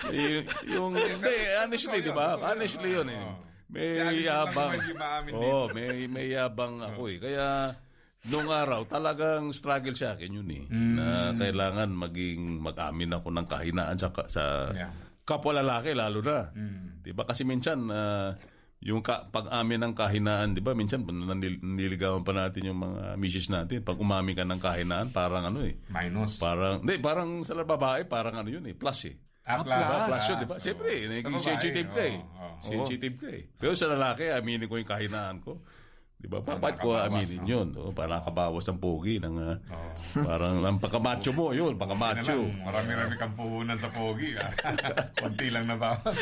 Hindi, honestly, di ba? Honestly yun eh. May yabang. May yabang ako eh. Kaya, nung araw, talagang struggle sa akin yun eh. Na kailangan mag-amin ako ng kahinaan sa kapwa lalaki, lalo na. Di ba? Kasi minsan, yung pag-amin ng kahinaan, di ba? Minsan, nililigawan pa natin yung mga misis natin. Pag umami ka ng kahinaan, parang minus. Parang sa babae, parang yun eh. Plus eh. Plus yun, di ba? Siyempre, naging sensitive ka eh. Sensitive ka eh. Pero sa lalaki, aminin ko yung kahinaan ko. Di ba? Papat ko aminin yun. Para nakabawas ng pogi. Parang ang pagkamacho mo, yun. Pagkamacho. Marami-rami kang puhunan sa pogi. Konti lang na bawas.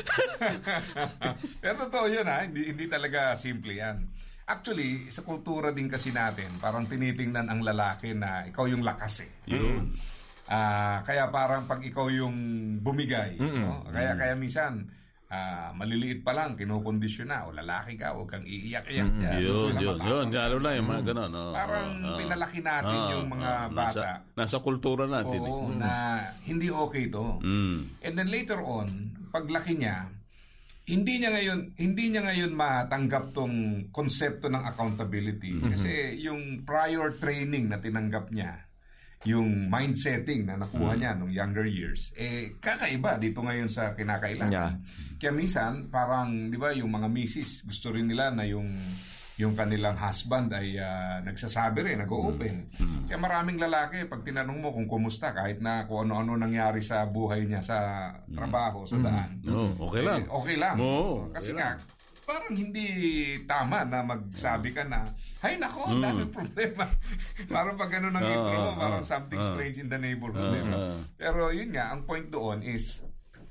Pero totoo yun Hindi talaga simple yan. Actually, sa kultura din kasi natin, parang tinitingnan ang lalaki na ikaw yung lakas eh. Yun. Kaya parang pag ikaw yung bumigay, no? Kaya minsan maliliit pa lang kinokondisyon na, o lalaki ka, huwag kang iiyak-iyak. Yun. Lalo na yung mga gano'n. Parang pinalaki natin yung mga bata. Nasa kultura natin. Na hindi okay to. And then later on, paglaki niya, hindi niya ngayon matanggap tong konsepto ng accountability. Kasi yung prior training na tinanggap niya, yung mindsetting na nakuha niya nung younger years, kakaiba dito ngayon sa kinakailangan. Yeah. Kaya minsan, parang, di ba, yung mga misis, gusto rin nila na yung kanilang husband ay nagsasabi rin, nag-open. Kaya maraming lalaki, pag tinanong mo kung kumusta, kahit na kung ano-ano nangyari sa buhay niya, sa trabaho, sa daan. Okay lang. Okay lang. Kasi nga, parang hindi tama na magsabi ka na, ay nako, dami problema. Parang pag gano'n ang intro mo, parang something strange in the neighborhood. Pero yun nga, ang point doon is,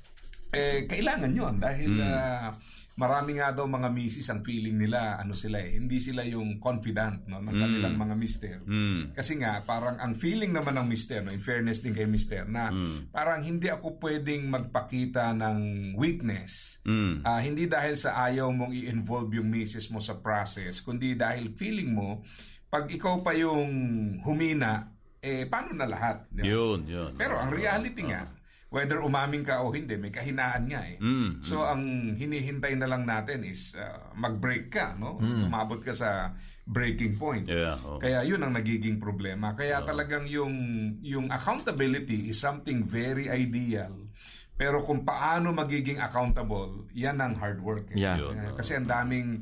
kailangan yun dahil marami nga daw mga misis ang feeling nila, hindi sila yung confident ng kanilang mga mister. Kasi nga, parang ang feeling naman ng mister, in fairness din kay mister, na parang hindi ako pwedeng magpakita ng weakness. Hindi dahil sa ayaw mong i-involve yung misis mo sa process, kundi dahil feeling mo, pag ikaw pa yung humina, paano na lahat? Yun. Pero ang reality nga, whether umaming ka o hindi, may kahinaan nga eh. So, ang hinihintay na lang natin is mag-break ka, no? Umabot ka sa breaking point. Kaya yun ang nagiging problema. Kaya talagang yung accountability is something very ideal. Pero kung paano magiging accountable, yan ang hard work. Kasi ang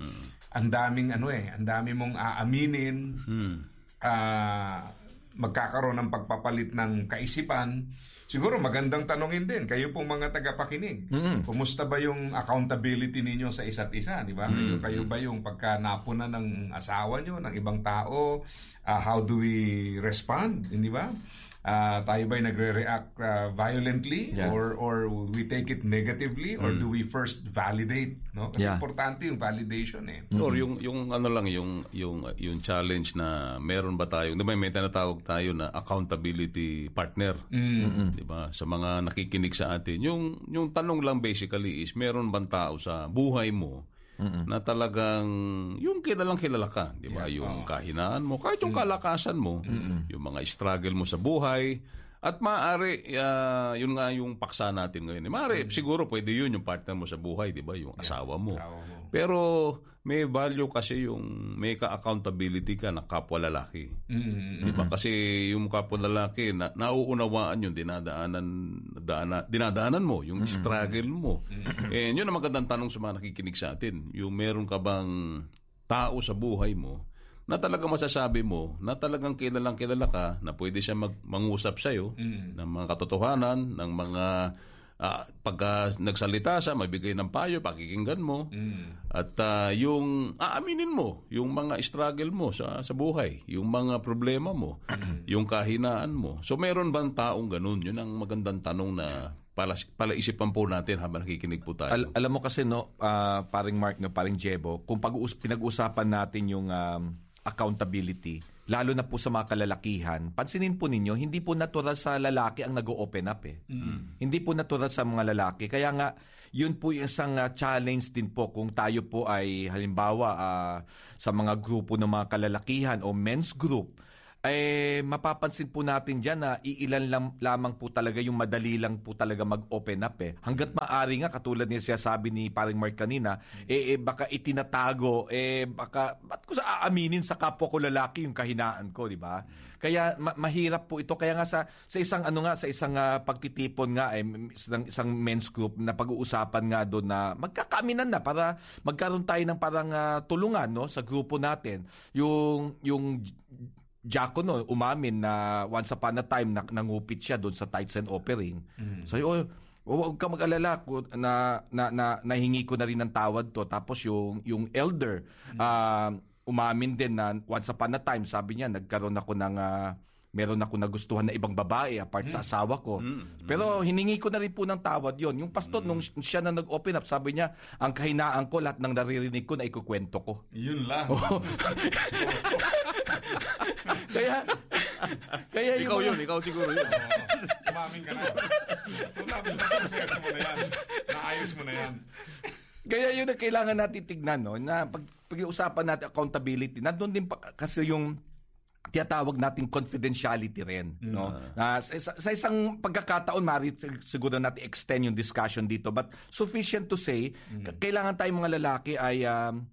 dami mong aaminin, magkakaroon ng pagpapalit ng kaisipan. Siguro magandang tanongin din kayo pong mga tagapakinig. Kumusta ba yung accountability ninyo sa isa't isa, di ba? Kayo ba yung pagka napunan ng asawa nyo, ng ibang tao, how do we respond, di ba? Tayo ba'y nagre-react violently or we take it negatively or do we first validate, no? Kasi importante yung validation or yung challenge na meron ba tayo, di ba may tinatawag tayo na accountability partner, di ba, sa mga nakikinig sa atin, yung tanong lang basically is meron bang tao sa buhay mo na talagang yung kilala ka, di ba? Yung kahinaan mo, kahit yung kalakasan mo, yung mga struggle mo sa buhay, at maaari, yun nga yung paksa natin ngayon. Maaari, siguro pwede yun yung partner mo sa buhay, di ba? Yung asawa mo. Pero may value kasi yung may ka-accountability ka na kapwa lalaki. Di ba? Kasi yung kapwa lalaki, nauunawaan yung dinadaanan mo, yung struggle mo. And yun ang magandang tanong sa mga nakikinig sa atin. Yung meron ka bang tao sa buhay mo na talagang masasabi mo na talagang kilalang kilala ka na pwede siya mangusap sa'yo ng mga katotohanan, ng mga pagka nagsalita siya, magbigay ng payo, pakikinggan mo, at yung aaminin mo, yung mga struggle mo sa buhay, yung mga problema mo, yung kahinaan mo. So meron bang taong ganun? Yun ang magandang tanong na palaisipan po natin habang nakikinig po tayo. Alam mo kasi, no, paring Mark, no, paring Jebo, kung pinag-usapan natin yung accountability, lalo na po sa mga kalalakihan, pansinin po ninyo, hindi po natural sa lalaki ang nag-open up eh. Hindi po natural sa mga lalaki. Kaya nga, yun po yung isang challenge din po kung tayo po ay halimbawa sa mga grupo ng mga kalalakihan o men's group, mapapansin po natin dyan na iilan lamang po talaga yung madali lang po talaga mag-open up Hanggat maaari nga, katulad niya sabi ni Paring Mark kanina, baka itinatago, ba't ko sa aaminin sa kapwa ko lalaki yung kahinaan ko, di ba? Kaya mahirap po ito. Kaya nga sa isang pagtitipon nga, isang men's group na pag-uusapan nga doon na magkakaaminan na para magkaroon tayo ng parang tulungan, no, sa grupo natin. Yung Diakono umamin na once upon a time nangupit siya doon sa tithes and offering. So huwag ka mag-alala na nahingi ko na rin ng tawad to. Tapos yung elder umamin din na once upon a time, sabi niya, meron ako nagustuhan na ibang babae apart sa asawa ko. Pero hiningi ko na rin po ng tawad yon. Yung pastor, nung siya na nag-open up, sabi niya, ang kahinaan ko, lahat ng naririnig ko na ikukwento ko. Yun lang. Kaya ikaw siguro yun. Umamin ka na. So, naproseso mo na yan. Naayos mo na yan. Kaya yun ang kailangan natin tignan, no? Na pag-iusapan natin accountability, nandun din kasi yung tiyatawag nating confidentiality rin, no? Sa isang pagkakataon, siguro natin extend yung discussion dito, but sufficient to say, kailangan tayong mga lalaki ay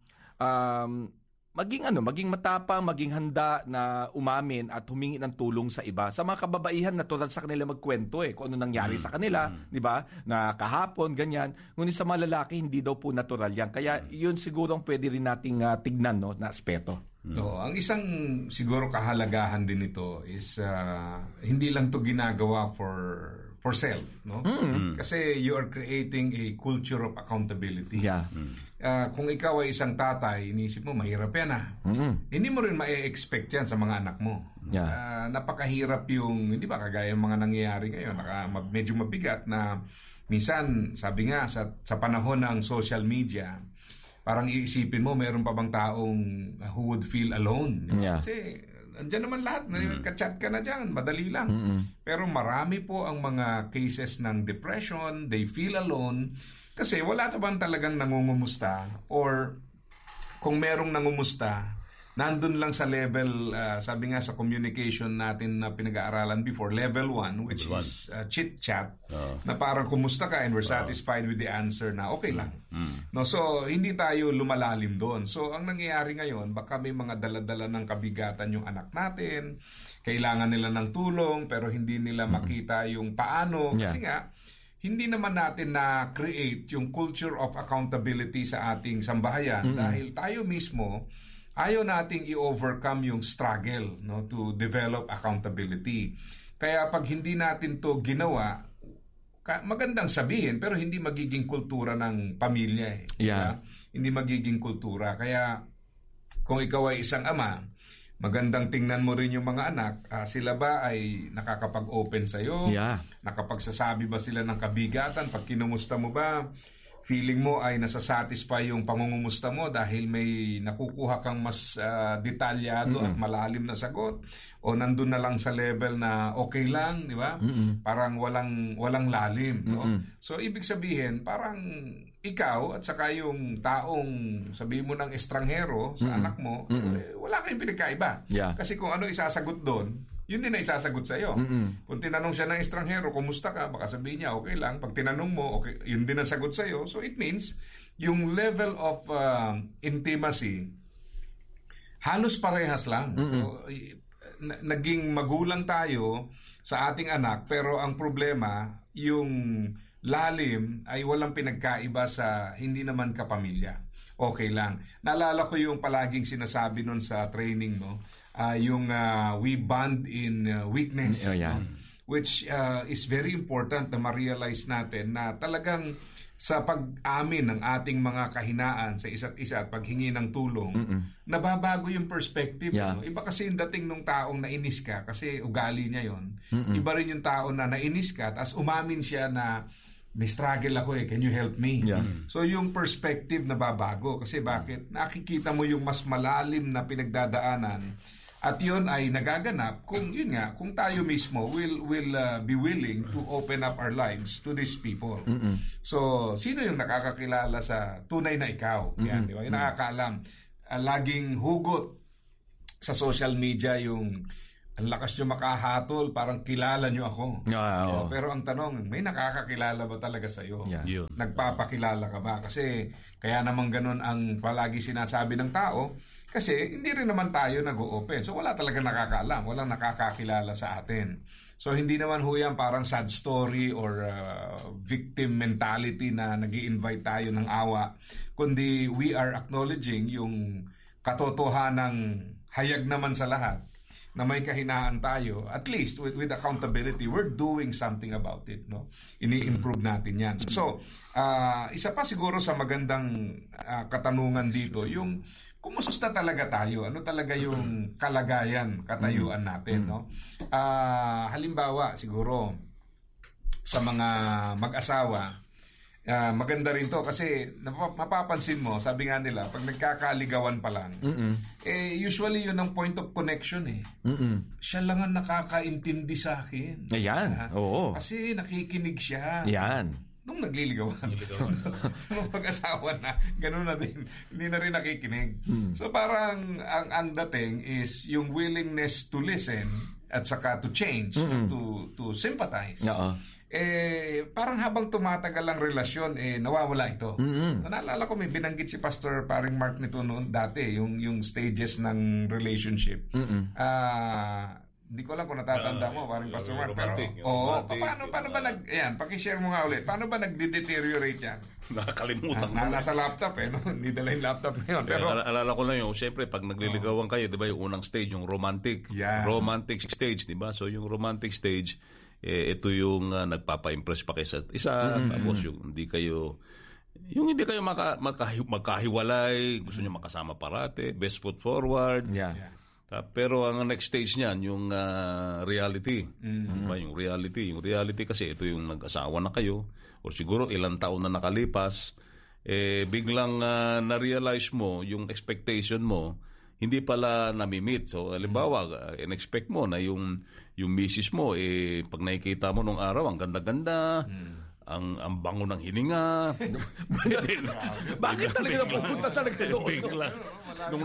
maging matapang, maging handa na umamin at humingi ng tulong sa iba. Sa mga kababaihan, natural sa kanila magkwento kung ano nangyari sa kanila, di ba? Na kahapon, ganyan. Ngunit sa mga lalaki, hindi daw po natural yan. Kaya yun siguro ang pwede rin nating tignan, no, na aspeto. No, ang isang siguro kahalagahan din nito is hindi lang to ginagawa for self, no? Kasi you are creating a culture of accountability. Yeah. Kung ikaw ay isang tatay, inisip mo mahirap yan Hindi mo rin ma-expect yan sa mga anak mo. Yeah. Napakahirap yung, hindi ba kagaya ng mga nangyayari ngayon, medyo mabigat na minsan, sabi nga sa panahon ng social media, parang iisipin mo, meron pa bang taong who would feel alone? Yeah. Kasi andyan naman lahat. Ka-chat ka na dyan. Madali lang. Pero marami po ang mga cases ng depression. They feel alone. Kasi wala naman talagang nangungumusta. Or kung merong nangumusta, nandun lang sa level, sabi nga sa communication natin na pinag-aaralan before, level 1, which is chit-chat, na parang kumusta ka and we're satisfied with the answer na okay lang. No, so, hindi tayo lumalalim doon. So, ang nangyayari ngayon, baka may mga dala-dala ng kabigatan yung anak natin, kailangan nila ng tulong, pero hindi nila makita yung paano. Kasi nga, hindi naman natin na-create yung culture of accountability sa ating sambahayan dahil tayo mismo, ayaw nating i-overcome yung struggle, no, to develop accountability. Kaya pag hindi natin to ginawa, magandang sabihin pero hindi magiging kultura ng pamilya Yeah. Hindi magiging kultura. Kaya kung ikaw ay isang ama, magandang tingnan mo rin yung mga anak. Sila ba ay nakakapag-open sa'yo? Yeah. Nakapagsasabi ba sila ng kabigatan? Pag kinumusta mo ba, feeling mo ay nasasatisfy yung pangungumusta mo dahil may nakukuha kang mas detalyado at malalim na sagot, o nandun na lang sa level na okay lang, di ba? Parang walang lalim, no? So ibig sabihin, parang ikaw at saka yung taong sabihin mo ng estranghero sa anak mo, wala kayong pinagkaiba. Yeah. Kasi kung ano isasagot doon, yun din na isasagot sa'yo. Kung tinanong siya ng estranghero, kumusta ka? Baka sabihin niya, okay lang. Pag tinanong mo, okay, yun din ang sagot sa'yo. So it means, yung level of intimacy, halos parehas lang. So, naging magulang tayo sa ating anak, pero ang problema, yung lalim ay walang pinagkaiba sa hindi naman kapamilya. Okay lang. Naalala ko yung palaging sinasabi nun sa training, no? Yung we bond in weakness, no? Which is very important na ma-realize natin na talagang sa pag-amin ng ating mga kahinaan sa isa't isa at paghingi ng tulong, nababago yung perspective. No? Iba kasi yung dating nung taong nainis ka kasi ugali niya yon. Iba rin yung tao na nainis ka tapos umamin siya na may struggle ako can you help me? So yung perspective nababago kasi bakit? Nakikita mo yung mas malalim na pinagdadaanan. At yun ay nagaganap kung tayo mismo will be willing to open up our lives to these people. So, sino yung nakakakilala sa tunay na ikaw? Yan, di ba? Yung nakakaalam. Laging hugot sa social media yung ang lakas nyo makahatol, parang kilala nyo ako. Pero ang tanong, may nakakakilala ba talaga sa'yo? Yun. Nagpapakilala ka ba? Kasi kaya naman ganun ang palagi sinasabi ng tao, kasi hindi rin naman tayo nag-o-open. So wala talaga nakakaalam, walang nakakakilala sa atin. So hindi naman ho yan parang sad story or victim mentality na nag-i-invite tayo ng awa, kundi we are acknowledging yung katotohanang hayag naman sa lahat na may kahinaan tayo, at least with accountability, we're doing something about it, no? Ini-improve natin yan. So, isa pa siguro sa magandang katanungan dito, yung kumusta talaga tayo? Ano talaga yung kalagayan, katayuan natin, no? Halimbawa, siguro, sa mga mag-asawa, maganda rin to kasi mapapansin mo, sabi nga nila, pag nagkakaligawan pa lang, usually yun ang point of connection eh. Siya lang ang nakakaintindi sa akin. Ayan, oo. Kasi nakikinig siya. Ayan. Nung nagliligawan. Nung pag-asawa na, gano'n na din. Hindi na rin nakikinig. So parang ang dating is yung willingness to listen at saka to change, to sympathize. Parang habang tumatagal ang relasyon, nawawala ito. Naalala ko, may binanggit si Pastor Paring Mark nito noon dati, yung stages ng relationship. Hindi ko lang kung natatanda mo, Paring Pastor Mark. Romantic, pero, paano ba pakishare mo nga ulit, paano ba nagde-deteriorate yan? Nakakalimutan ko. Nasa laptop no? Hindi dala yung laptop ngayon. Pero, alala ko lang yun, siyempre, pag nagliligawan kayo, di ba, yung unang stage, yung romantic. Romantic stage, di ba? So, yung romantic stage, ito yung nagpapa-impress pa kayo sa isa. Tapos yung hindi kayo magkahiwalay, gusto nyo makasama parate, best foot forward. Pero ang next stage niyan, yung reality. Diba? Yung reality kasi ito yung nag-asawa na kayo, o siguro ilang taon na nakalipas, biglang na-realize mo yung expectation mo, hindi pala nami-meet. So, halimbawa, in-expect mo na yung misis mo, pag nakikita mo nung araw, ang ganda-ganda, ang bango ng hininga. Bakit talaga napupunta talaga doon? Nung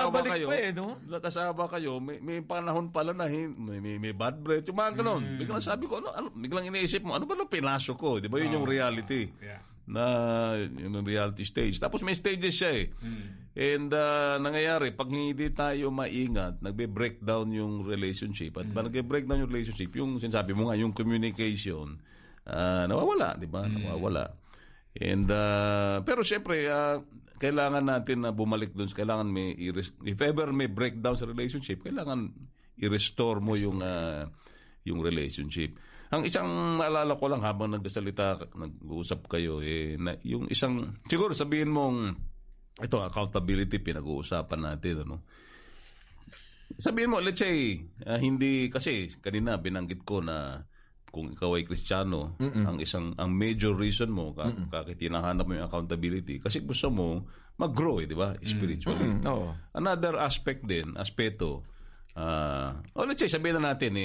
nag-asawa kayo, may panahon pala na may bad breath, yung mga ganun. Biglang sabi ko, biglang iniisip mo, ano ba nung pinasok ko? Di ba yun yung reality? Na yung reality stage. Tapos may stages siya And nangyayari, pag hindi tayo maingat, nagbe-breakdown yung relationship. At nagbe-breakdown yung relationship, yung sinasabi mo nga, yung communication, nawawala, di ba? Nawawala. And pero syempre, kailangan natin na bumalik doon. Kailangan if ever may breakdown sa relationship, kailangan i-restore mo yung relationship. Ang isang naalala ko lang habang nag-uusap kayo, yung isang, siguro sabihin mong, ito, accountability, pinag-uusapan natin, ano? Sabihin mo, let's say, hindi, kasi kanina binanggit ko na kung ikaw ay Kristiyano, ang major reason mo bakit hinahanap mo yung accountability, kasi gusto mo mag-grow, di ba? Spiritually. Another aspeto, let's say, sabihin na natin,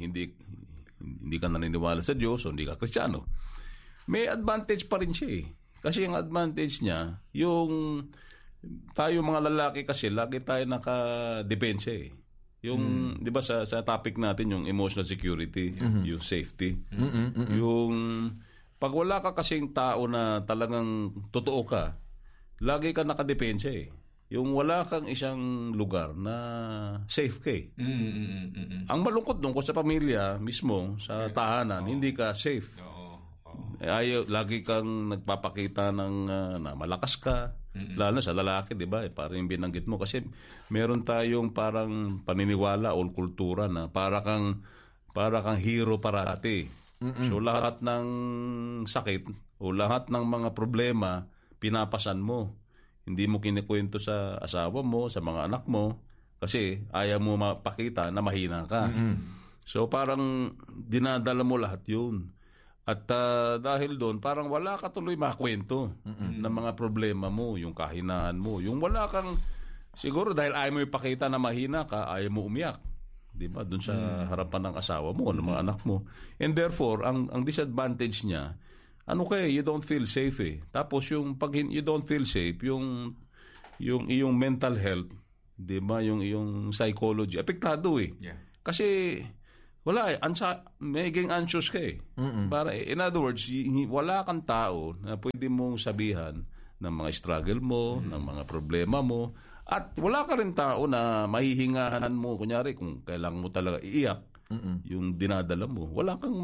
hindi ka naniniwala sa Diyos o hindi ka Kristiyano. May advantage pa rin siya Kasi yung advantage niya, yung tayo mga lalaki kasi, lagi tayo naka-depensa Yung, di ba sa topic natin, yung emotional security, yung safety. Yung, pag wala ka kasing tao na talagang totoo ka, lagi ka nakadepensa Yung wala kang isang lugar na safe ka Ang malungkot doon, kung sa pamilya mismo, sa tahanan, hindi ka safe. Lagi kang nagpapakita na malakas ka. Lalo sa lalaki, di ba? Parang yung binanggit mo. Kasi meron tayong parang paniniwala o kultura na para kang hero parati. So lahat ng sakit o lahat ng mga problema, pinapasan mo. Hindi mo kinikwento sa asawa mo, sa mga anak mo, kasi ayaw mo mapakita na mahina ka. So parang dinadala mo lahat yun. At dahil doon, parang wala ka tuloy makwento ng mga problema mo, yung kahinaan mo. Yung wala kang, siguro dahil ayaw mo ipakita na mahina ka, ayaw mo umiyak. Di ba? Doon sa harapan ng asawa mo, ng mga anak mo. And therefore, ang disadvantage niya, you don't feel safe Tapos yung pag you don't feel safe, yung iyong mental health, 'di ba, yung iyong psychology apektado Kasi wala maging anxious ka eh. Para, in other words, wala kang tao na pwede mong sabihan ng mga struggle mo, ng mga problema mo, at wala ka rin tao na mahihingahan mo, kunyari kung kailangan mo talaga iiyak, yung dinadala mo. Wala kang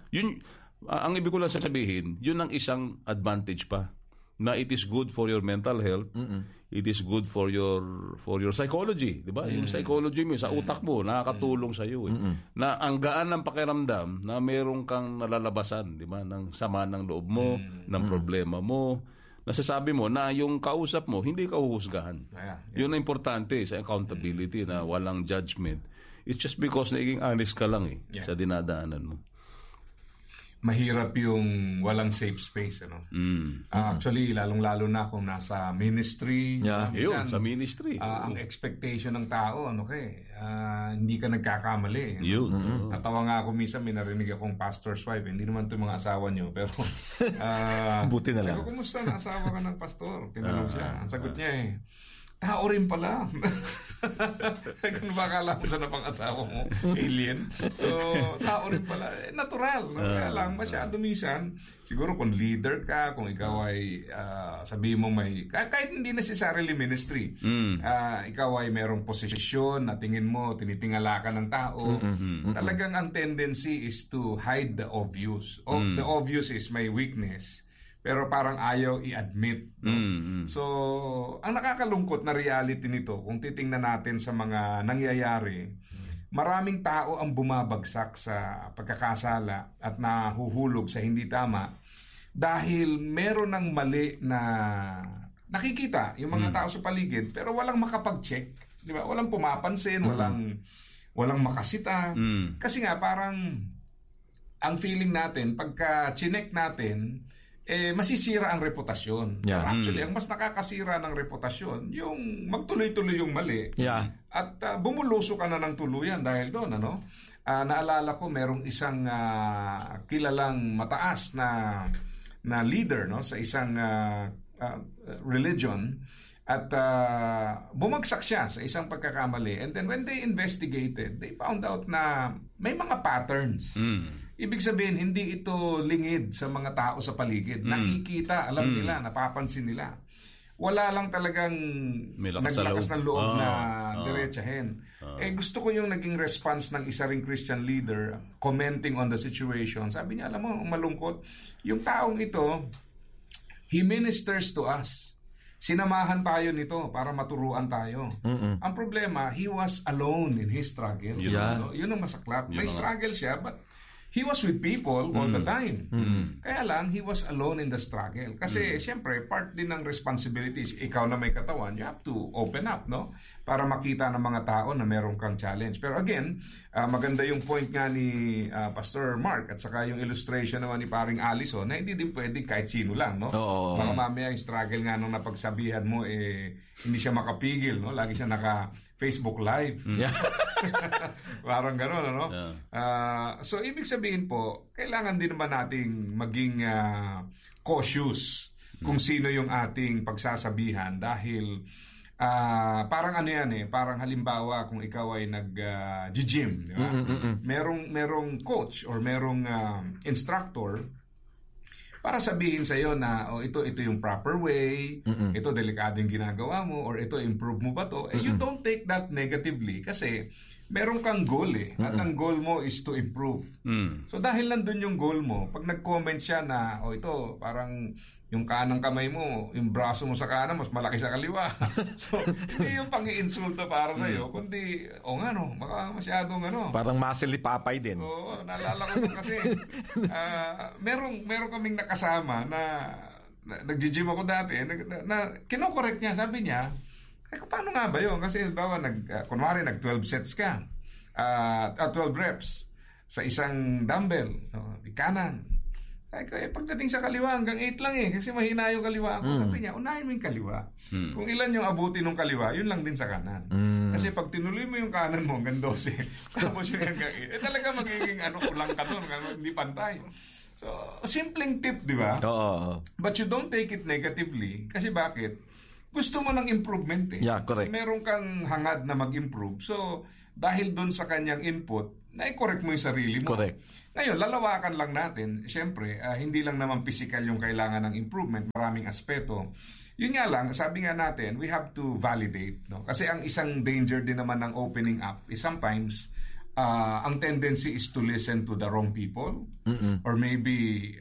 ang ibig ko lang sabihin, yun ang isang advantage pa, na it is good for your mental health, it is good for your psychology, di ba? Yung psychology mo, sa utak mo, nakakatulong sa iyo na ang gaan ng pakiramdam na meron kang nalalabasan, di ba? Ng sama ng loob mo, ng problema mo. Nasasabi mo na yung kausap mo, hindi ka huhusgahan. Yun ang importante sa accountability, na walang judgment. It's just because naging honest ka lang sa dinadaanan mo. Mahirap yung walang safe space, ano? Actually, lalong-lalo na kung nasa ministry. Yun, sa ministry. Ang expectation ng tao, hindi ka nagkakamali. Yun. Natawa nga ako minsan, may narinig akong pastor's wife. Hindi naman ito mga asawa niyo, pero buti na lang. Kumusta na asawa ka ng pastor? Tinanong siya. Ang sagot niya tao rin pala. Kung ba akala mo sa napang-asawa mo, alien. So, tao rin pala. Natural. Kaya lang, masyado minsan, siguro kung leader ka, kung ikaw ay, sabihin mo kahit hindi necessarily ministry, ikaw ay merong posisyon na tingin mo, tinitingala ka ng tao, talagang ang tendency is to hide the obvious. The obvious is my weakness. Pero parang ayaw i-admit. No? So, ang nakakalungkot na reality nito, kung titingnan natin sa mga nangyayari, maraming tao ang bumabagsak sa pagkakasala at nahuhulog sa hindi tama dahil meron ng mali na nakikita yung mga tao sa paligid, pero walang makapag-check. Di ba? Walang pumapansin, walang makasita. Kasi nga, parang ang feeling natin, pagka chinek natin, masisira ang reputasyon. Actually, ang mas nakakasira ng reputasyon, yung magtuloy-tuloy yung mali. At bumuluso ka na ng tuluyan dahil doon. Naalala ko, merong isang kilalang mataas na leader sa isang religion. At bumagsak siya sa isang pagkakamali. And then when they investigated, they found out na may mga patterns. Ibig sabihin, hindi ito lingid sa mga tao sa paligid. Nakikita, alam nila, napapansin nila. Wala lang talagang naglakas ng loob na diretsahin. Gusto ko yung naging response ng isa ring Christian leader commenting on the situation. Sabi niya, alam mo, malungkot, yung taong ito, he ministers to us. Sinamahan tayo nito para maturuan tayo. Ang problema, he was alone in his struggle. Yun ang masaklap. May struggle siya, but he was with people all the time. Kaya lang, he was alone in the struggle. Kasi, siyempre, part din ng responsibilities, ikaw na may katawan, you have to open up, para makita ng mga tao na meron kang challenge. Pero again, maganda yung point nga ni Pastor Mark at saka yung illustration naman ni Paring Allison na hindi din pwede kahit sino lang, Baka mamaya yung struggle nga nung napagsabihan mo, hindi siya makapigil, Lagi siya Facebook Live. Parang gano'n, so, ibig sabihin po, kailangan din naman nating maging cautious kung sino yung ating pagsasabihan dahil parang parang halimbawa kung ikaw ay nag-gym, di ba? Merong coach or merong instructor para sabihin sa iyo na ito yung proper way, ito delikado yung ginagawa mo, or ito improve mo ba to? You don't take that negatively kasi meron kang goal at ang goal mo is to improve. So dahil nandun yung goal mo, pag nag-comment siya na ito parang yung kanang kamay mo, yung braso mo sa kanan mas malaki sa kaliwa. So hindi yung pang-iinsulto para sa iyo, kundi baka masyadong parang muscle ni Papay din. Oo, naalala ko kasi meron kaming nakasama na nag-gym ako dati na kino-correct niya, sabi niya, paano nga ba yun? Kasi bawa kunwari nag-12 sets ka, 12 reps sa isang dumbbell, di kanan. Pagdating sa kaliwa, hanggang 8 lang kasi mahina yung kaliwa ko. Sabi niya, unahin mo yung kaliwa. Kung ilan yung abuti ng kaliwa, yun lang din sa kanan. Kasi pag tinuloy mo yung kanan mo hanggang 12, tapos yung hanggang 8, talaga magiging kulang ka doon, hindi pantay. So, simpleng tip, di ba? Oo. But you don't take it negatively. Kasi bakit? gusto mo ng improvement eh. Yeah, correct. So, meron kang hangad na mag-improve. So, dahil doon sa kanyang input, na-correct mo yung sarili mo. Correct. Ngayon, lalawakan lang natin. Siyempre, hindi lang naman physical yung kailangan ng improvement. Maraming aspeto. Yun nga lang, sabi nga natin, we have to validate. No? Kasi ang isang danger din naman ng opening up is sometimes, ang tendency is to listen to the wrong people. Or maybe,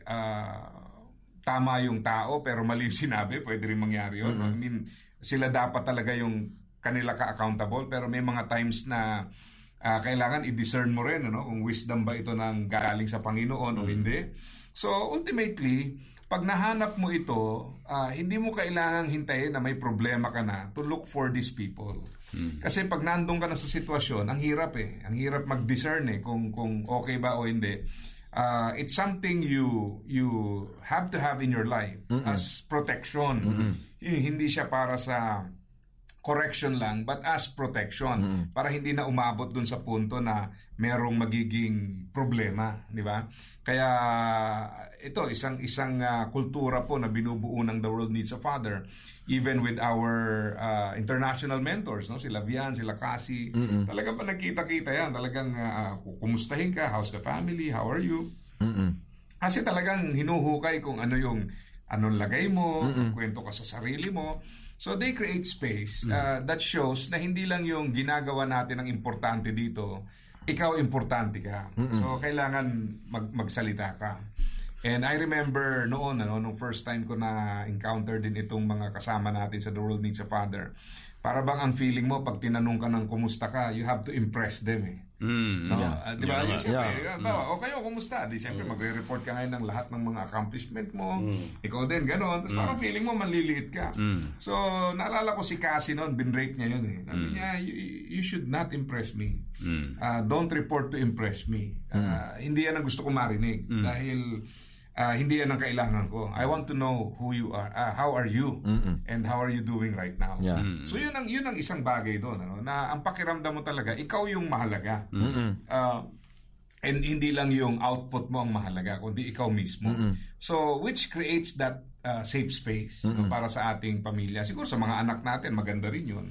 tama yung tao pero mali yung sinabi. Pwede rin mangyari yun. No? I mean, sila dapat talaga yung kanila ka-accountable. Pero may mga times na kailangan i-discern mo rin kung wisdom ba ito ng galing sa Panginoon o hindi. So ultimately, pag nahanap mo ito, hindi mo kailangang hintayin na may problema ka na to look for these people. Kasi pag nandun ka na sa sitwasyon, ang hirap eh. Ang hirap mag-discern eh kung okay ba o hindi. It's something you have to have in your life as protection. Hindi siya para sa correction lang, but as protection para hindi na umabot dun sa punto na merong magiging problema, di ba? Kaya ito isang kultura po na binubuo ng The World Needs a Father, even with our international mentors, no? Sila Vian, sila Cassie, talagang pa nagkita-kita yan, talagang kumustahin ka, how's the family, how are you? Kasi talagang hinuhukay kung ano yung anong lagay mo, kwento ka sa sarili mo. So they create space that shows na hindi lang yung ginagawa natin ang importante dito, ikaw importante ka. So kailangan magsalita ka. And I remember noon, nung first time ko na encounter din itong mga kasama natin sa The World Needs a Father, para bang ang feeling mo pag tinanong ka ng kumusta ka, you have to impress them eh. No? Di ba? Siyempre, o kayo, kumusta? Di siyempre, magre-report ka ngayon ng lahat ng mga accomplishment mo. Ikaw din, gano'n. Tapos parang feeling mo, manliliit ka. So, naalala ko si Cassie noon, binrate niya yun eh. Sabi niya, you should not impress me. Don't report to impress me. Hindi yan ang gusto ko marinig. Dahil hindi yan ang kailangan ko. I want to know who you are, how are you, and how are you doing right now. So yun ang isang bagay doon, na ang pakiramdam mo talaga, ikaw yung mahalaga. And hindi lang yung output mo ang mahalaga, kundi ikaw mismo. So which creates that safe space para sa ating pamilya. Siguro sa mga anak natin, maganda rin yun.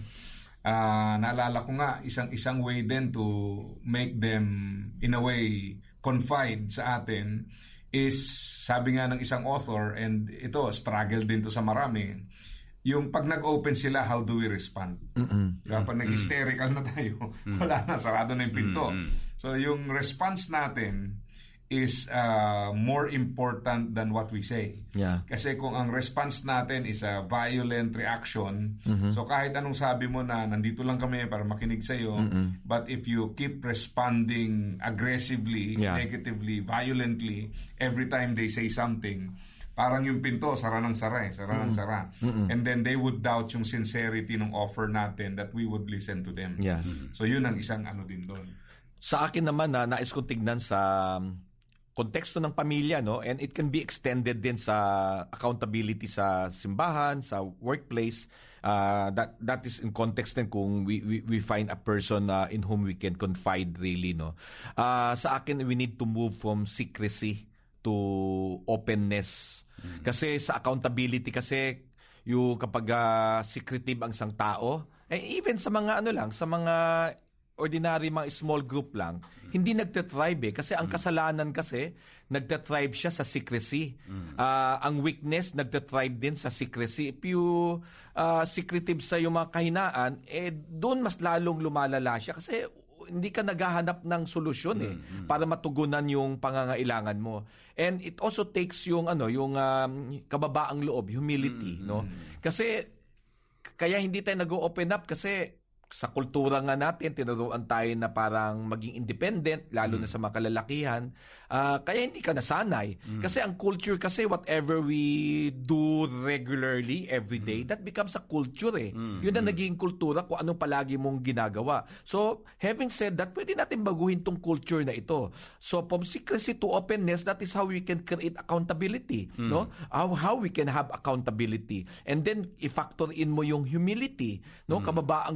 Naalala ko nga, isang way din to make them, in a way, confide sa atin is, sabi nga ng isang author, and ito, struggle din to sa marami, yung pag nag-open sila, how do we respond? Pag nag-hysterical na tayo, wala na, sarado na yung pinto. So yung response natin is more important than what we say. Kasi kung ang response natin is a violent reaction, so kahit anong sabi mo na nandito lang kami para makinig sa'yo, but if you keep responding aggressively, negatively, violently, every time they say something, parang yung pinto, sara ng sara. And then they would doubt yung sincerity ng offer natin that we would listen to them. So yun ang isang din doon. Sa akin naman, nais kong tignan sa konteksto ng pamilya, and it can be extended din sa accountability sa simbahan, sa workplace. That is in context din kung we find a person in whom we can confide really. Sa akin, we need to move from secrecy to openness. Kasi sa accountability kasi, yung kapag secretive ang isang tao, even sa mga sa mga ordinary mga small group lang, hindi nagte-thrive kasi ang kasalanan kasi nagte-thrive siya sa secrecy. Ang weakness nagte-thrive din sa secrecy. If you secretive sa yung mga kahinaan, doon mas lalong lumalala siya kasi hindi ka naghahanap ng solusyon para matugunan yung pangangailangan mo. And it also takes yung kababaang loob, humility, Kasi kaya hindi tayo nag-open up kasi sa kultura nga natin, tinuruan tayo na parang maging independent, lalo na sa mga kalalakihan. Kaya hindi ka nasanay. Kasi ang culture kasi, whatever we do regularly, every day, that becomes a culture Yun ang naging kultura kung anong palagi mong ginagawa. So, having said that, pwede natin baguhin tong culture na ito. So, from secrecy to openness, that is how we can create accountability. How we can have accountability. And then, i-factor in mo yung humility, kababaang loob.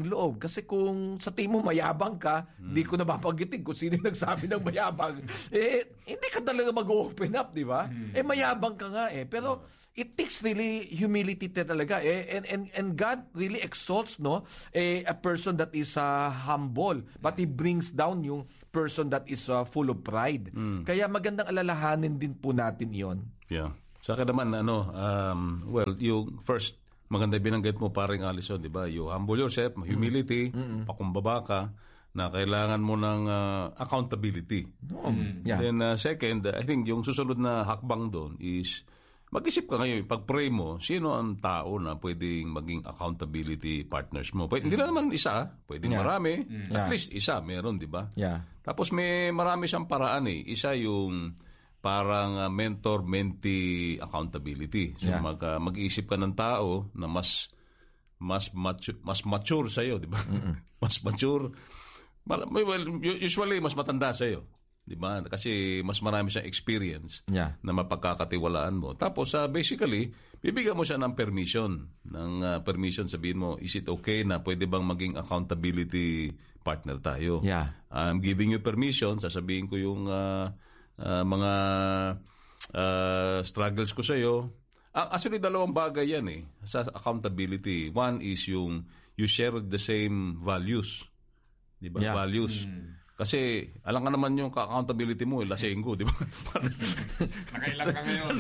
Kasi kung sa tingin mo mayabang ka, hindi ko nababanggitin kung sino yung nagsabi ng mayabang. Hindi ka talaga mag-open up, di ba? Mayabang ka nga eh. Pero it takes really humility talaga and God really exalts a person that is humble, but He brings down yung person that is full of pride. Kaya magandang alalahanin din po natin yon. Yeah. Sa akin naman yung first maganda binanggit mo paring Alison, di ba? You humble yourself, humility, pakumbaba ka, na kailangan mo ng accountability. Yeah. Then second, I think yung susunod na hakbang doon is mag-isip ka ngayon, pag-pray mo, sino ang tao na pwedeng maging accountability partners mo? Hindi na naman isa, pwedeng marami. At least isa, meron, di ba? Yeah. Tapos may marami siyang paraan eh. Isa yung parang mentor-mentee accountability. So mag-iisip ka ng tao na mas mature sa iyo, di ba? Mas mature. Usually mas matanda sa iyo, di ba? Kasi mas marami siyang experience na mapagkakatiwalaan mo. Tapos basically, bibigyan mo siya ng permission. Sabihin mo, is it okay na pwede bang maging accountability partner tayo? Yeah. I'm giving you permission. Sasabihin ko yung mga struggles ko sa iyo. Actually, dalawang bagay yan eh sa accountability. One is yung you share the same values. Di ba? Yeah. Values. Kasi alam ka naman yung accountability mo, lasenggo, di ba? Nakailan ka ngayon.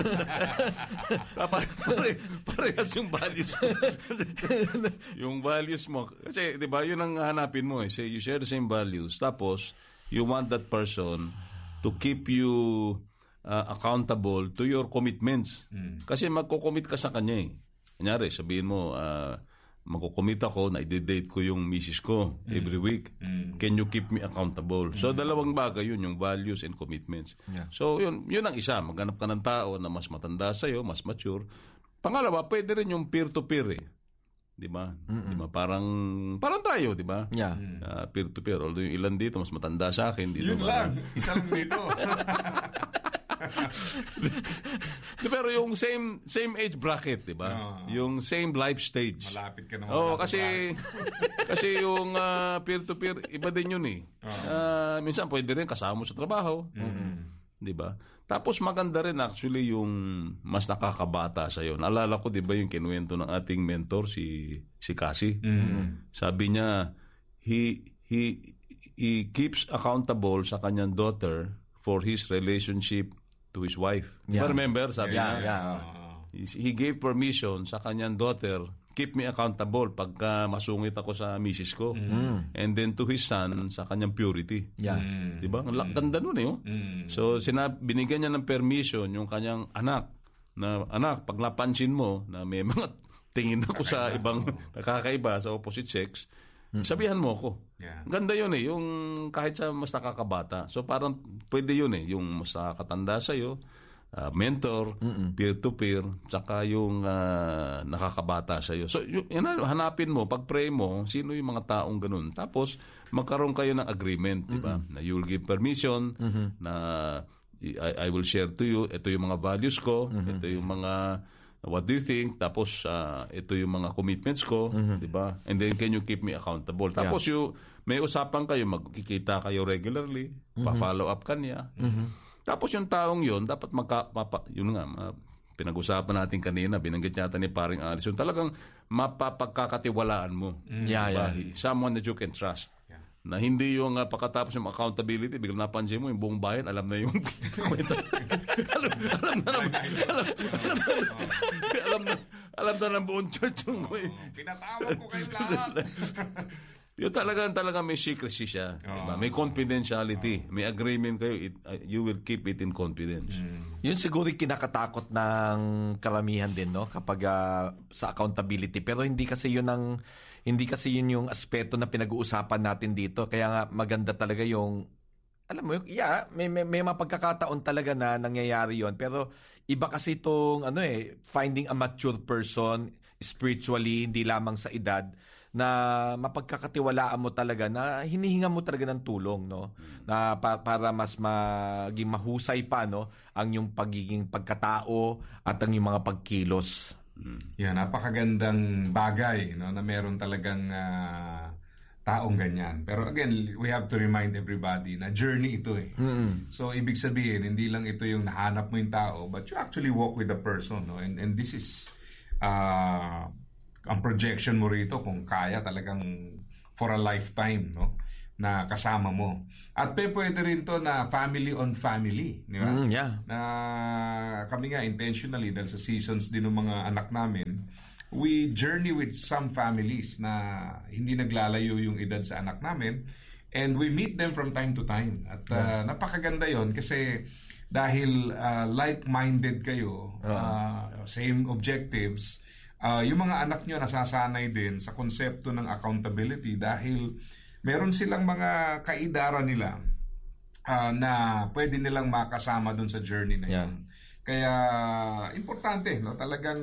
Parehas yung values. Yung values mo. Kasi, di ba, yun ang hanapin mo eh. Say, you share the same values. Tapos, you want that person to keep you accountable to your commitments. Kasi magko-commit ka sa kanya eh. Kunyari, sabihin mo, magko-commit ako na i-date ko yung misis ko every week. Can you keep me accountable? So, dalawang bagay yun, yung values and commitments. Yeah. So, yun ang isa. Maghanap ka ng tao na mas matanda sa'yo, mas mature. Pangalawa, pwede rin yung peer-to-peer eh. Di ba? Di ba? Parang tayo, di ba? Yeah. Peer-to-peer. Although yung ilan dito, mas matanda sa akin. Dito, yun lang. Isang dito. Pero yung same age bracket, di ba? Yung same life stage. Malapit ka naman. Kasi yung peer-to-peer, iba din yun eh. Minsan pwede rin kasama mo sa trabaho. Di ba? Tapos maganda rin actually yung mas nakakabata sa'yo. Naalala ko, di ba, yung kinuwento ng ating mentor, si Cassie. Sabi niya, he keeps accountable sa kanyang daughter for his relationship to his wife. Yeah. Remember, sabi niya, he gave permission sa kanyang daughter, keep me accountable pagka masungit ako sa misis ko. And then to his son, sa kanyang purity. Yeah. Diba? Ang ganda nun eh. So, binigyan niya ng permission yung kanyang anak, pag napansin mo na may mga tingin ako sa ibang nakakaiba sa opposite sex, sabihan mo ako. Yeah. Ganda yun eh, yung kahit sa mas nakakabata. So, parang pwede yun eh, yung mas nakakatanda sa'yo, mentor, peer-to-peer, saka yung nakakabata sa iyo. So, hanapin mo, pag-pray mo, sino yung mga taong ganun. Tapos, magkaroon kayo ng agreement, di ba? Na you will give permission, na I will share to you, ito yung mga values ko, ito yung mga, what do you think? Tapos, ito yung mga commitments ko, di ba? And then, can you keep me accountable? Tapos, may usapan kayo, magkikita kayo regularly, pa-follow up ka niya. Tapos yung taong yun, dapat pinag-usapan natin kanina, binanggit yata ni paring Alison, talagang mapapagkakatiwalaan mo. Diba? Someone that you can trust. Yeah. Na hindi yung pagkatapos yung accountability, biglang napansin mo, yung buong bayan, alam na yung kwento. alam na ng buong church yung pinatawag ko kayo lahat. Yung talagang may secrecy siya. Diba? May confidentiality. May agreement kayo. You will keep it in confidence. Yun siguro yung kinakatakot ng karamihan din, no? Kapag sa accountability. Pero hindi kasi yun yung aspeto na pinag-uusapan natin dito. Kaya nga maganda talaga yung, alam mo, may mga pagkakataon talaga na nangyayari yon. Pero iba kasi itong finding a mature person spiritually, hindi lamang sa edad, na mapagkakatiwalaan mo talaga, na hinihinga mo talaga ng tulong, no? Na para mas maging mahusay pa, no, ang yung pagiging pagkatao at ang yung mga pagkilos. Yan, napakagandang bagay, no, na meron talagang taong ganyan. Pero again, we have to remind everybody na journey ito eh. So, ibig sabihin, hindi lang ito yung nahanap mo yung tao, but you actually walk with the person, no? And this is ang projection mo rito kung kaya talagang for a lifetime, no? Na kasama mo. At pwede rin to na family on family, di ba? Na kami nga intentionally, dahil sa seasons din ng mga anak namin, we journey with some families na hindi naglalayo yung edad sa anak namin, and we meet them from time to time. At napakaganda yon kasi dahil like-minded kayo, same objectives, yung mga anak nyo nasasanay din sa konsepto ng accountability dahil meron silang mga kaidaran nila na pwede nilang makasama dun sa journey na yun. Kaya importante, no? Talagang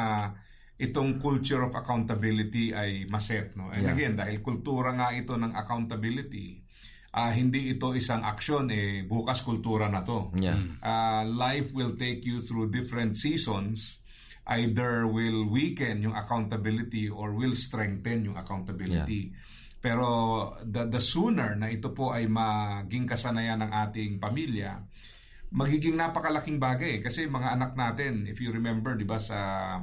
itong culture of accountability ay maset, no? And again, dahil kultura nga ito ng accountability, hindi ito isang aksyon, bukas kultura na to. Life will take you through different seasons. Either will weaken yung accountability or will strengthen yung accountability. Pero the sooner na ito po ay maging kasanayan ng ating pamilya, magiging napakalaking bagay. Kasi mga anak natin, if you remember, di ba, sa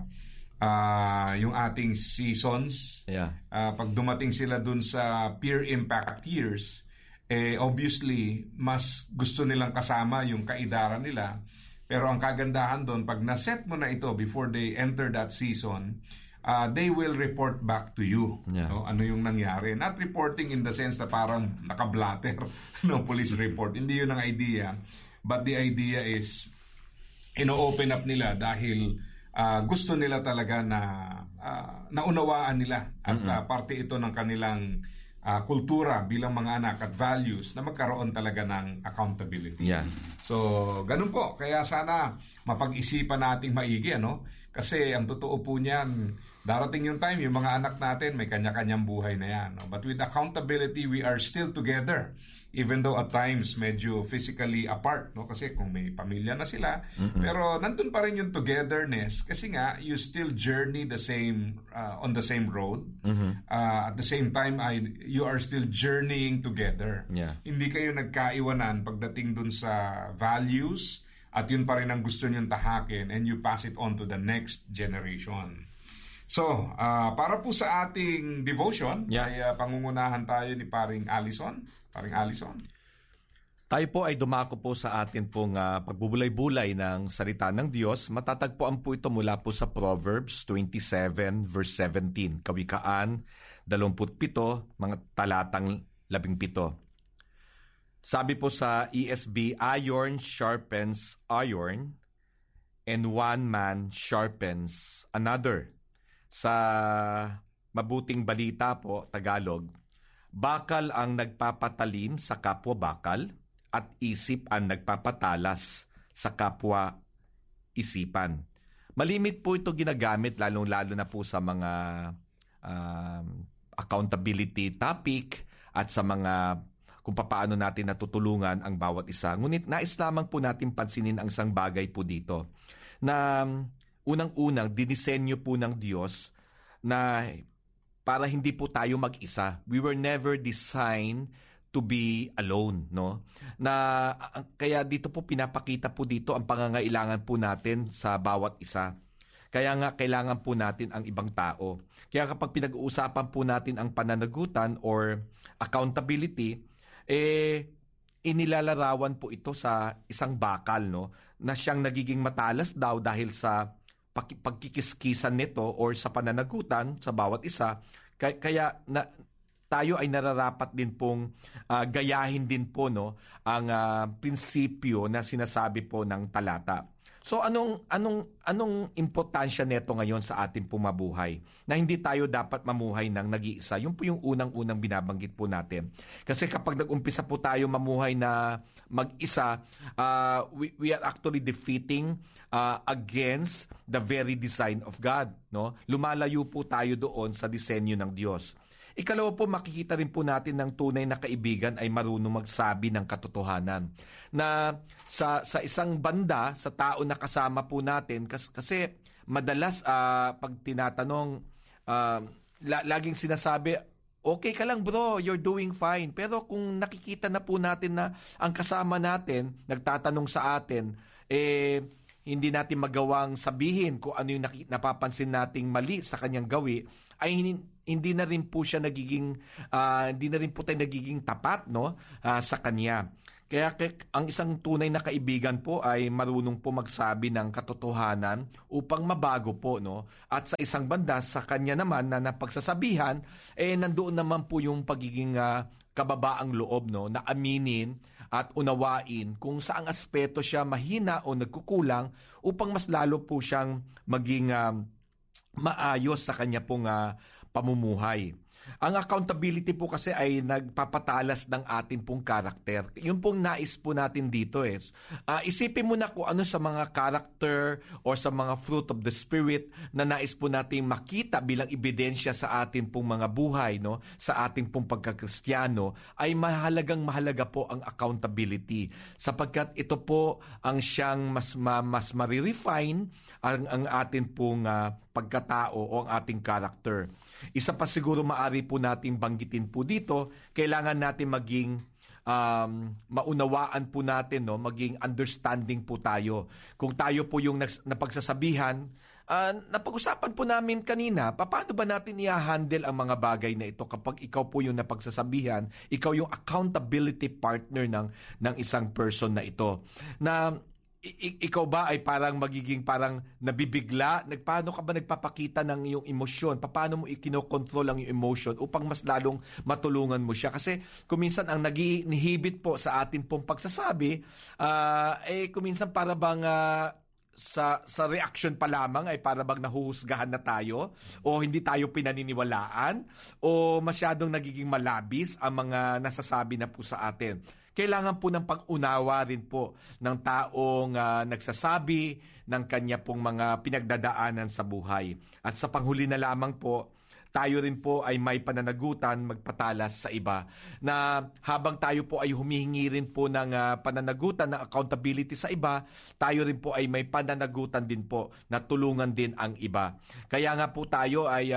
yung ating seasons, pag dumating sila dun sa peer impact years, obviously, mas gusto nilang kasama yung kaidaran nila. Pero ang kagandahan doon, pag naset mo na ito before they enter that season, they will report back to you. No? Ano yung nangyari. Not reporting in the sense na parang nakablatter no, police report. Hindi yun ang idea. But the idea is, ino-open up nila dahil gusto nila talaga na naunawaan nila. At parte ito ng kanilang kultura bilang mga anak at values na magkaroon talaga ng accountability. So, ganun po. Kaya sana mapag-isipan nating maigi, ano? Kasi ang totoo po niyan, darating yung time, yung mga anak natin, may kanya-kanyang buhay na yan. No? But with accountability, we are still together. Even though at times, medyo physically apart. No? Kasi kung may pamilya na sila. Pero nandun pa rin yung togetherness. Kasi nga, you still journey the same, on the same road. At the same time, you are still journeying together. Hindi kayo nagkaiwanan pagdating dun sa values. At yun pa rin ang gusto niyong tahakin. And you pass it on to the next generation. So, para po sa ating devotion, ay pangungunahan tayo ni Paring Allison. Paring Allison. Tayo po ay dumako po sa atin pong pagbubulay-bulay ng salita ng Diyos. Matatagpuan po ito mula po sa Proverbs 27 verse 17. Kawikaan 27, mga talatang 17. Sabi po sa ESV, iron sharpens iron and one man sharpens another. Sa mabuting balita po, Tagalog, bakal ang nagpapatalim sa kapwa bakal at isip ang nagpapatalas sa kapwa isipan. Malimit po ito ginagamit lalong-lalo na po sa mga accountability topic at sa mga kung paano natin natutulungan ang bawat isa. Ngunit nais lamang po natin pansinin ang isang bagay po dito na unang-unang dinisenyo po ng Diyos na para hindi po tayo mag-isa. We were never designed to be alone, no? Na kaya dito po pinapakita po dito ang pangangailangan po natin sa bawat isa. Kaya nga kailangan po natin ang ibang tao. Kaya kapag pinag-uusapan po natin ang pananagutan or accountability, inilalarawan po ito sa isang bakal, no? Na siyang nagiging matalas daw dahil sa pagkikiskisan nito or sa pananagutan sa bawat isa. Kaya tayo ay nararapat din pong gayahin din po, no, ang prinsipyo na sinasabi po ng talata. So anong importansya nito ngayon sa ating pumabuhay? Na hindi tayo dapat mamuhay ng nag-iisa. Yun po yung unang-unang binabanggit po natin. Kasi kapag nag-umpisa po tayo mamuhay na mag-isa, we are actually defeating against the very design of God, no? Lumalayo po tayo doon sa disenyo ng Diyos. Ikalawa po, makikita rin po natin ng tunay na kaibigan ay marunong magsabi ng katotohanan. Na sa isang banda, sa tao na kasama po natin, kasi madalas pag tinatanong, laging sinasabi, okay ka lang bro, you're doing fine. Pero kung nakikita na po natin na ang kasama natin, nagtatanong sa atin, hindi natin magawang sabihin kung ano yung napapansin nating mali sa kanyang gawi, ay hindi na rin po siya hindi na rin po tayo nagiging tapat, no, sa kanya. Kaya ang isang tunay na kaibigan po ay marunong po magsabi ng katotohanan upang mabago po, no? At sa isang banda, sa kanya naman na napagsasabihan, nandoon naman po yung pagiging kababaang loob, no? Na aminin at unawain kung saang aspeto siya mahina o nagkukulang upang mas lalo po siyang maging maayos sa kanya pong pamumuhay. Ang accountability po kasi ay nagpapatalas ng atin pong karakter. Yun pong nais po natin dito isipin mo na kung ano sa mga character or sa mga fruit of the Spirit na nais po natin makita bilang ebidensya sa atin pong mga buhay, no? Sa ating pong pagkakristyano, ay mahalaga po ang accountability. Sapagkat ito po ang siyang mas marirefine ang atin pong pagkatao o ang ating character. Isa pa siguro maaari po natin banggitin po dito, kailangan natin maging maunawaan po natin, no, maging understanding po tayo. Kung tayo po yung napagsasabihan, napag-usapan po namin kanina, paano ba natin i-handle ang mga bagay na ito kapag ikaw po yung napagsasabihan, ikaw yung accountability partner ng isang person na ito. Na ikaw ba ay parang magiging parang nabibigla? Paano ka ba nagpapakita ng iyong emosyon? Paano mo ikinokontrol ang iyong emotion upang mas lalong matulungan mo siya? Kasi kuminsan ang nag-inhibit po sa atin pong pagsasabi, kuminsan para bang sa reaction pa lamang ay para bang nahuhusgahan na tayo o hindi tayo pinaniniwalaan o masyadong nagiging malabis ang mga nasasabi na po sa atin. Kailangan po ng pag-unawa rin po ng taong nagsasabi ng kanya pong mga pinagdadaanan sa buhay. At sa panghuli na lamang po, tayo rin po ay may pananagutan magpatalas sa iba. Na habang tayo po ay humihingi rin po ng pananagutan, ng accountability sa iba, tayo rin po ay may pananagutan din po na tulungan din ang iba. Kaya nga po tayo ay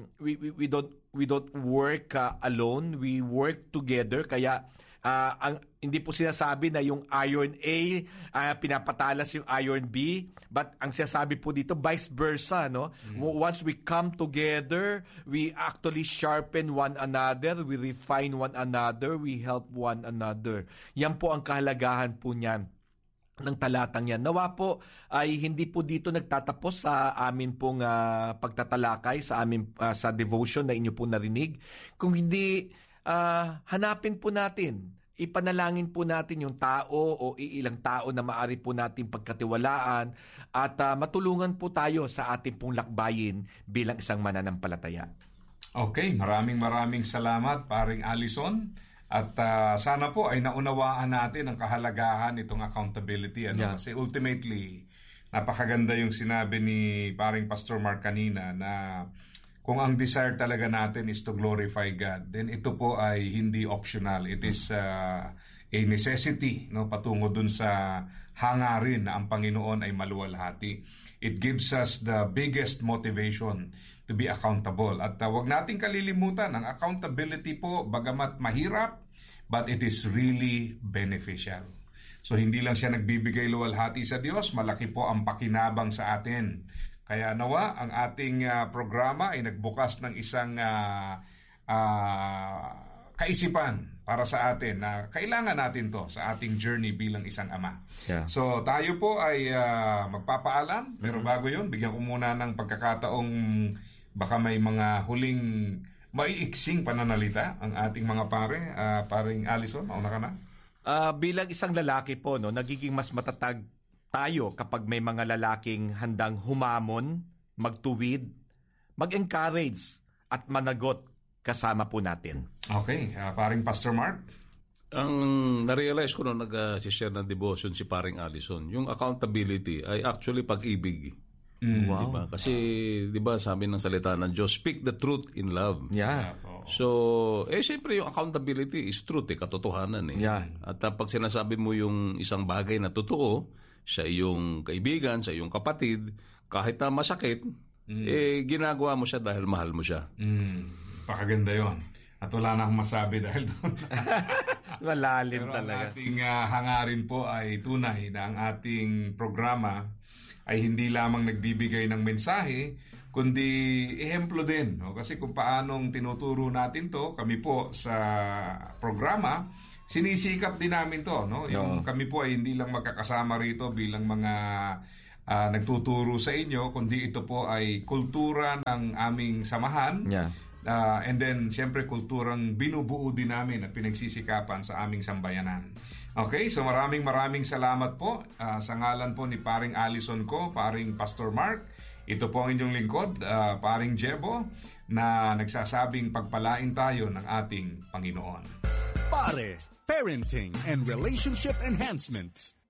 we don't work alone, we work together. Kaya hindi po sinasabi na yung iron A pinapatalas yung iron B, but ang sinasabi po dito vice versa, no? Once we come together, we actually sharpen one another, we refine one another, we help one another. Yan po ang kahalagahan po niyan ng talatang yan. Nawa po ay hindi po dito nagtatapos sa amin pong pagtatalakay, sa amin sa devotion na inyo po narinig. Kung hindi hanapin po natin, ipanalangin po natin yung tao o ilang tao na maaari po natin pagkatiwalaan at matulungan po tayo sa ating pong lakbayin bilang isang mananampalataya. Okay, maraming salamat paring Allison. At sana po ay naunawaan natin ang kahalagahan itong accountability. Yeah. Kasi ultimately, napakaganda yung sinabi ni paring Pastor Mark kanina na kung ang desire talaga natin is to glorify God, then ito po ay hindi optional. It is a necessity, no, patungo dun sa hangarin na ang Panginoon ay maluwalhati. It gives us the biggest motivation to be accountable. At wag nating kalilimutan, ang accountability po, bagamat mahirap, but it is really beneficial. So hindi lang siya nagbibigay luwalhati sa Diyos, malaki po ang pakinabang sa atin. Kaya nawa, ang ating programa ay nagbukas ng isang kaisipan para sa atin na kailangan natin to sa ating journey bilang isang ama. Yeah. So tayo po ay magpapaalam, pero bago yun, bigyan ko muna ng pagkakataong baka may mga huling maiiksing pananalita ang ating mga paring Allison, mauna ka na. Bilang isang lalaki po, no, nagiging mas matatag tayo kapag may mga lalaking handang humamon, magtuwid, mag-encourage at managot kasama po natin. Okay, paring Pastor Mark. Ang na-realize ko nung nag-share ng devotion si paring Allison, yung accountability ay actually pag-ibig. Wow. Diba? Kasi, di ba, sabi ng salita ng Diyos, speak the truth in love. Yeah. So, siyempre yung accountability is truth, katotohanan. Yeah. At pag sinasabi mo yung isang bagay na totoo, sa iyong kaibigan, sa iyong kapatid, kahit na masakit, ginagawa mo siya dahil mahal mo siya. Pakaganda yon. At wala na akong masabi dahil doon. Malalim Pero talaga. ang ating hangarin po ay tunay na ang ating programa ay hindi lamang nagbibigay ng mensahe, kundi ehemplo din. No? Kasi kung paanong tinuturo natin to, kami po sa programa, sinisikap din namin to. No? Yung kami po ay hindi lang magkakasama rito bilang mga nagtuturo sa inyo, kundi ito po ay kultura ng aming samahan. Yeah. And then, siyempre, kulturang binubuo din namin at pinagsisikapan sa aming sambayanan. Okay, so maraming salamat po sa ngalan po ni Paring Allison ko, Paring Pastor Mark. Ito po ang inyong lingkod, Paring Jebo, na nagsasabing pagpalain tayo ng ating Panginoon. Pare, Parenting and Relationship Enhancement.